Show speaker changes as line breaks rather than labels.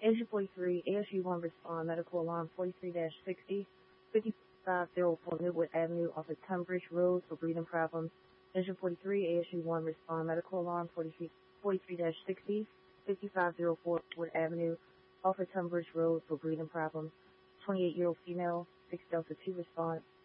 Asia 43, ASU-1 respond, medical alarm 43-60, 5504 Midwood Avenue off of Tunbridge Road for breathing problems. Asia 43, ASU-1 respond, medical alarm 43-60, 5504 Midwood Avenue off of Tunbridge Road for breathing problems. 28-year-old female, 6 Delta 2 response.